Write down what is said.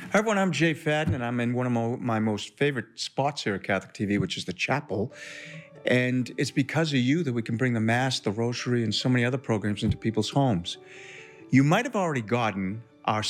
Hi, everyone. I'm Jay Fadden, and I'm in one of my most favorite spots here at Catholic TV, which is the chapel. And it's because of you that we can bring the Mass, the Rosary, and so many other programs into people's homes. You might have already gotten our